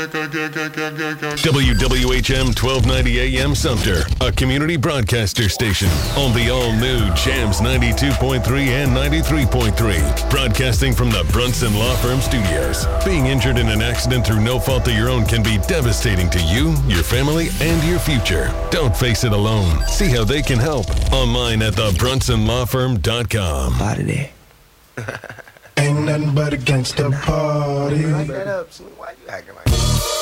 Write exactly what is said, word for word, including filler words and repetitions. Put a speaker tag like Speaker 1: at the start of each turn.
Speaker 1: W W H M twelve ninety A M Sumter, a community broadcaster station on the all-new Jams ninety-two point three and ninety-three point three. Broadcasting from the Brunson Law Firm Studios. Being injured in an accident through no fault of your own can be devastating to you, your family, and your future. Don't face it alone. See how they can help online at the brunson law firm dot com.
Speaker 2: Out of there.
Speaker 3: Ain't nothing but a gangsta party.
Speaker 2: Why you acting like that?